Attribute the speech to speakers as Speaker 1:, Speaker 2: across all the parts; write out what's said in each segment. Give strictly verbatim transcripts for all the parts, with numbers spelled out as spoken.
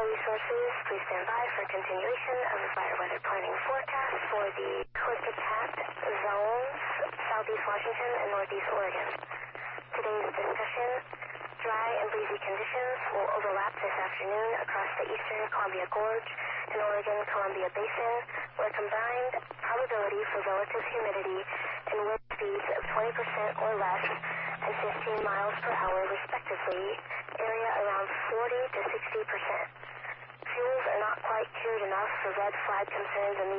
Speaker 1: Resources, please stand by for continuation of the fire weather planning forecast for the Clippitat zones, southeast Washington and northeast Oregon. Today's discussion, dry and breezy conditions will overlap this afternoon across the eastern Columbia Gorge and Oregon-Columbia Basin, where combined probability for relative humidity and wind speeds of twenty percent or less and fifteen miles per hour respectively, area around forty to sixty percent. Fuels are not quite cured enough for red flag concerns in the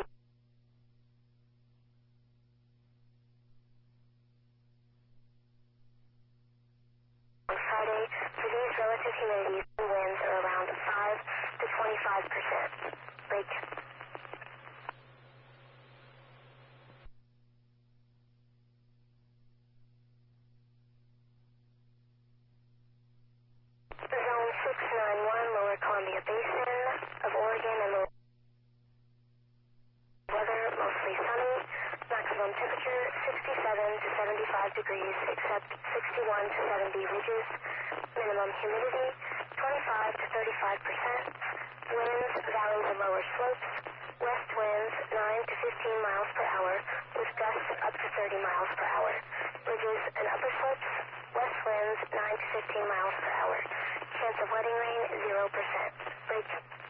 Speaker 1: on Friday. For these relative humidities, winds are around five to twenty-five percent. Break. Zone six nine one, Lower Columbia Basin of Oregon and Lower weather, mostly sunny. Maximum temperature sixty-seven to seventy-five degrees, except sixty-one to seventy ridges. Minimum humidity twenty-five to thirty-five percent. Winds, valleys and lower slopes. West winds nine to fifteen miles per hour, with gusts up to thirty miles per hour. Ridges and upper slopes. West winds nine to fifteen miles per hour. Chance of letting rain zero percent. Break.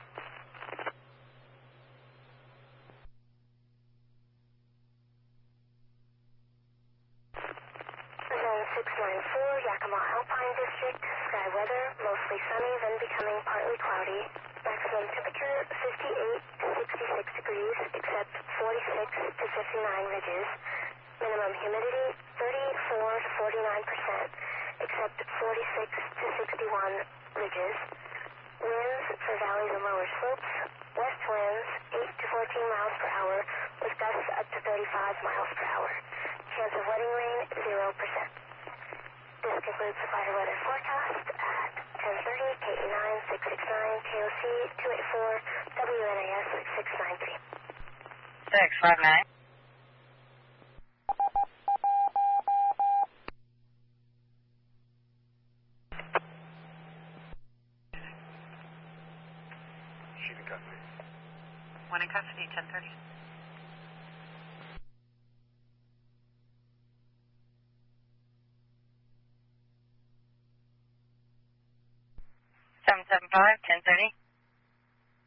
Speaker 1: Zone six nine four, Yakima Alpine District, sky weather, mostly sunny, then becoming partly cloudy. Maximum temperature fifty-eight to sixty-six degrees, except forty-six to fifty-nine ridges. Minimum humidity thirty-four to forty-nine percent, except forty-six to sixty-one ridges. Winds for valleys and lower slopes. West winds eight to fourteen miles per hour, with gusts up to thirty-five miles per hour. Chance of letting rain zero percent. This concludes the fire weather forecast at ten thirty, K E nine six six nine, K O C two eight four, W N A S six nine three.
Speaker 2: six five nine.
Speaker 3: She's in custody.
Speaker 2: One in custody, ten thirty. seven seven five, ten thirty.